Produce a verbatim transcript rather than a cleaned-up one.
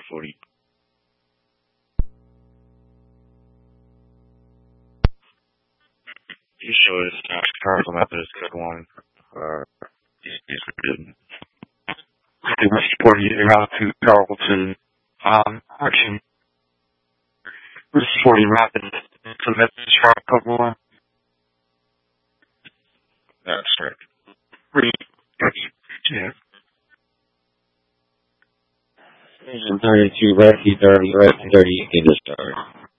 forty. You show us uh, powerful methods good one. Uh, these these are good. They were supporting you out to Carlton um, action. We're supporting rapid some methods for a couple one. That's right. Pretty yeah. Season thirty-two, Rescue thirty, Rescue thirty, you can just start.